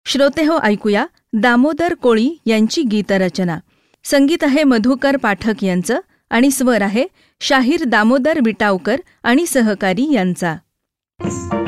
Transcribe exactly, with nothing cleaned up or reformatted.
श्रोतेहो, ऐकूया दामोदर कोळी यांची गीतरचना. संगीत आहे मधुकर पाठक यांचं आणि स्वर आहे शाहीर दामोदर विटावकर आणि सहकारी यांचा.